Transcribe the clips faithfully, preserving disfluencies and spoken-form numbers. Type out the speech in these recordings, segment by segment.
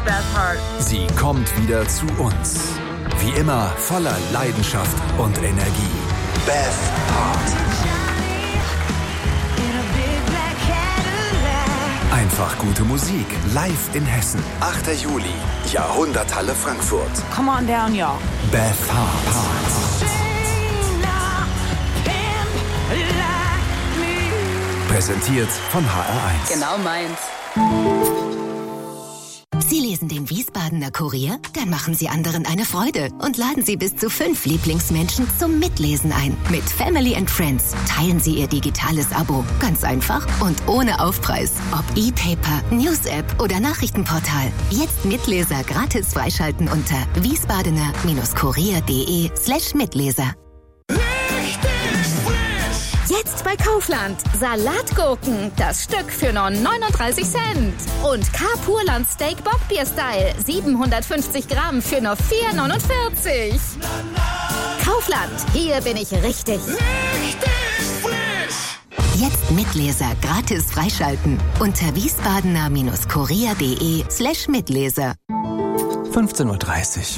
Beth Hart. Sie kommt wieder zu uns. Wie immer voller Leidenschaft und Energie. Beth Hart. Einfach gute Musik, live in Hessen. achter Juli, Jahrhunderthalle Frankfurt. Come on down, y'all. Beth Hart. Präsentiert von H R eins. Genau meins. Sie lesen den Wiesbadener Kurier? Dann machen Sie anderen eine Freude und laden Sie bis zu fünf Lieblingsmenschen zum Mitlesen ein. Mit Family and Friends teilen Sie Ihr digitales Abo. Ganz einfach und ohne Aufpreis. Ob E-Paper, News-App oder Nachrichtenportal. Jetzt Mitleser gratis freischalten unter wiesbadener-kurier.de slash Mitleser. Jetzt bei Kaufland. Salatgurken, das Stück für nur neununddreißig Cent. Und K-Purland Steak Bockbier-Style, siebenhundertfünfzig Gramm für nur vier neunundvierzig. Kaufland, hier bin ich richtig. Richtig frisch. Jetzt Mitleser gratis freischalten unter wiesbadener-kurier.de slash Mitleser. fünfzehn Uhr dreißig.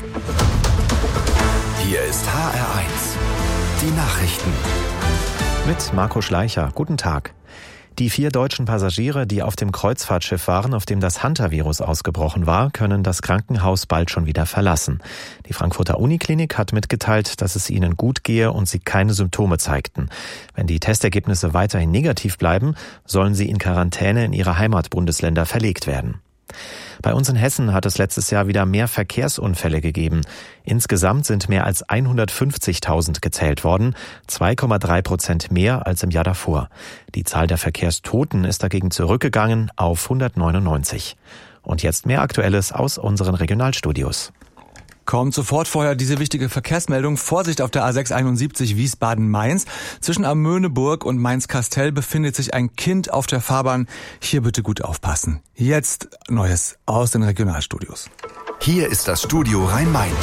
Hier ist H R eins. Die Nachrichten. Mit Marco Schleicher. Guten Tag. Die vier deutschen Passagiere, die auf dem Kreuzfahrtschiff waren, auf dem das Hantavirus ausgebrochen war, können das Krankenhaus bald schon wieder verlassen. Die Frankfurter Uniklinik hat mitgeteilt, dass es ihnen gut gehe und sie keine Symptome zeigten. Wenn die Testergebnisse weiterhin negativ bleiben, sollen sie in Quarantäne in ihre Heimatbundesländer verlegt werden. Bei uns in Hessen hat es letztes Jahr wieder mehr Verkehrsunfälle gegeben. Insgesamt sind mehr als hundertfünfzigtausend gezählt worden, zwei Komma drei Prozent mehr als im Jahr davor. Die Zahl der Verkehrstoten ist dagegen zurückgegangen auf hundertneunundneunzig. Und jetzt mehr Aktuelles aus unseren Regionalstudios. Kommt sofort vorher diese wichtige Verkehrsmeldung. Vorsicht auf der A sechs einundsiebzig Wiesbaden-Mainz. Zwischen Amöneburg und Mainz-Kastel befindet sich ein Kind auf der Fahrbahn. Hier bitte gut aufpassen. Jetzt Neues aus den Regionalstudios. Hier ist das Studio Rhein-Main.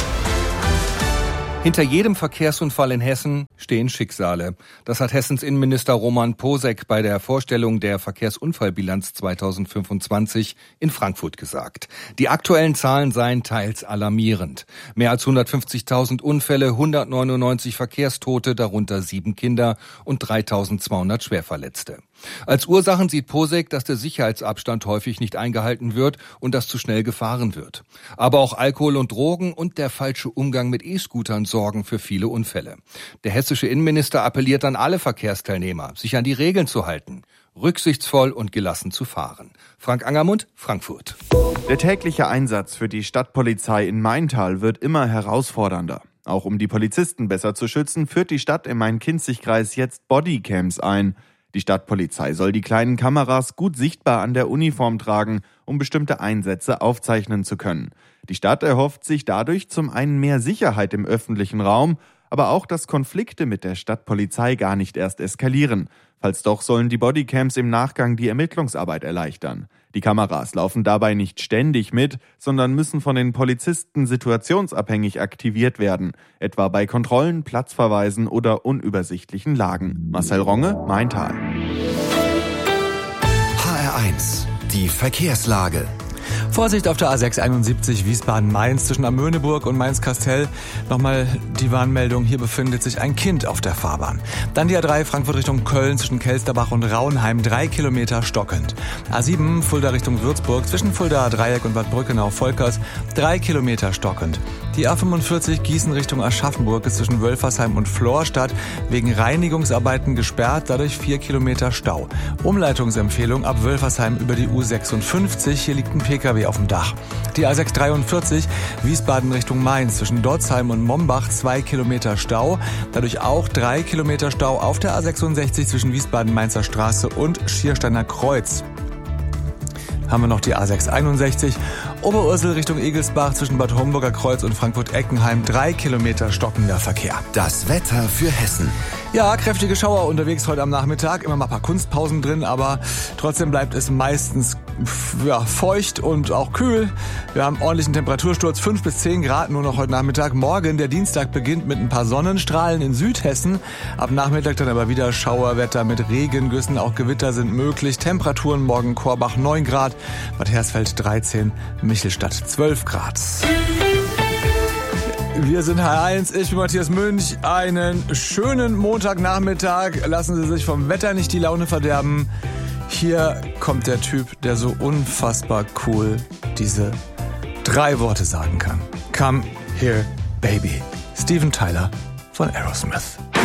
Hinter jedem Verkehrsunfall in Hessen stehen Schicksale. Das hat Hessens Innenminister Roman Posek bei der Vorstellung der Verkehrsunfallbilanz zweitausendfünfundzwanzig in Frankfurt gesagt. Die aktuellen Zahlen seien teils alarmierend. Mehr als hundertfünfzigtausend Unfälle, hundertneunundneunzig Verkehrstote, darunter sieben Kinder und dreitausendzweihundert Schwerverletzte. Als Ursachen sieht Posek, dass der Sicherheitsabstand häufig nicht eingehalten wird und dass zu schnell gefahren wird. Aber auch Alkohol und Drogen und der falsche Umgang mit E-Scootern sorgen für viele Unfälle. Der hessische Innenminister appelliert an alle Verkehrsteilnehmer, sich an die Regeln zu halten, rücksichtsvoll und gelassen zu fahren. Frank Angermund, Frankfurt. Der tägliche Einsatz für die Stadtpolizei in Maintal wird immer herausfordernder. Auch um die Polizisten besser zu schützen, führt die Stadt im Main-Kinzig-Kreis jetzt Bodycams ein. Die Stadtpolizei soll die kleinen Kameras gut sichtbar an der Uniform tragen, um bestimmte Einsätze aufzeichnen zu können. Die Stadt erhofft sich dadurch zum einen mehr Sicherheit im öffentlichen Raum, aber auch, dass Konflikte mit der Stadtpolizei gar nicht erst eskalieren. Falls doch, sollen die Bodycams im Nachgang die Ermittlungsarbeit erleichtern. Die Kameras laufen dabei nicht ständig mit, sondern müssen von den Polizisten situationsabhängig aktiviert werden, etwa bei Kontrollen, Platzverweisen oder unübersichtlichen Lagen. Marcel Ronge, Maintal. H R eins, die Verkehrslage. Vorsicht auf der A sechs einundsiebzig Wiesbaden-Mainz zwischen Amöneburg und Mainz-Kastel. Nochmal die Warnmeldung, hier befindet sich ein Kind auf der Fahrbahn. Dann die A drei Frankfurt Richtung Köln zwischen Kelsterbach und Rauenheim, drei Kilometer stockend. A sieben Fulda Richtung Würzburg zwischen Fuldaer Dreieck und Bad Brückenau-Volkers, drei Kilometer stockend. Die A fünfundvierzig Gießen Richtung Aschaffenburg ist zwischen Wölfersheim und Florstadt wegen Reinigungsarbeiten gesperrt, dadurch vier Kilometer Stau. Umleitungsempfehlung ab Wölfersheim über die U sechsundfünfzig, hier liegt ein P K W auf dem Dach. Die A sechs dreiundvierzig Wiesbaden Richtung Mainz zwischen Dotzheim und Mombach, zwei Kilometer Stau, dadurch auch drei Kilometer Stau auf der A sechsundsechzig zwischen Wiesbaden-Mainzer Straße und Schiersteiner Kreuz. Haben wir noch die A sechs einundsechzig, Oberursel Richtung Egelsbach zwischen Bad Homburger Kreuz und Frankfurt-Eckenheim, drei Kilometer stockender Verkehr. Das Wetter für Hessen. Ja, kräftige Schauer unterwegs heute am Nachmittag, immer mal ein paar Kunstpausen drin, aber trotzdem bleibt es meistens ja, feucht und auch kühl. Wir haben ordentlichen Temperatursturz, fünf bis zehn Grad nur noch heute Nachmittag. Morgen, der Dienstag, beginnt mit ein paar Sonnenstrahlen in Südhessen. Ab Nachmittag dann aber wieder Schauerwetter mit Regengüssen, auch Gewitter sind möglich. Temperaturen morgen Korbach neun Grad, Bad Hersfeld dreizehn, Michelstadt zwölf Grad. Wir sind H eins, ich bin Matthias Münch. Einen schönen Montagnachmittag. Lassen Sie sich vom Wetter nicht die Laune verderben. Hier kommt der Typ, der so unfassbar cool diese drei Worte sagen kann. Come here, baby. Steven Tyler von Aerosmith.